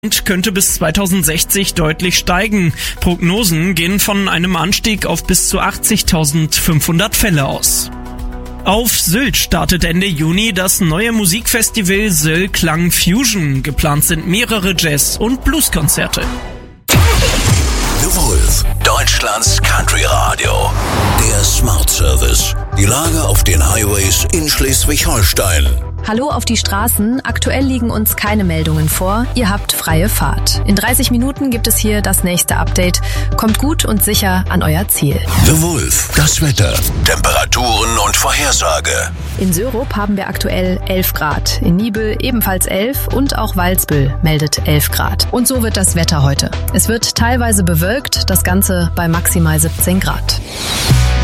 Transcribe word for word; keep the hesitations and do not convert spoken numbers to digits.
könnte bis zweitausendsechzig deutlich steigen. Prognosen gehen von einem Anstieg auf bis zu achtzigtausendfünfhundert Fälle aus. Auf Sylt startet Ende Juni das neue Musikfestival Sylt Klang Fusion. Geplant sind mehrere Jazz- und Blueskonzerte. The Wolf, Deutschlands Country Radio. Der Smart Service. Die Lage auf den Highways in Schleswig-Holstein. Hallo auf die Straßen. Aktuell liegen uns keine Meldungen vor. Ihr habt freie Fahrt. In dreißig Minuten gibt es hier das nächste Update. Kommt gut und sicher an euer Ziel. The Wolf, das Wetter, Temperaturen und Vorhersage. In Sörup haben wir aktuell elf Grad. In Nibel ebenfalls elf und auch Walsbüll meldet elf Grad. Und so wird das Wetter heute. Es wird teilweise bewölkt, das Ganze bei maximal siebzehn Grad.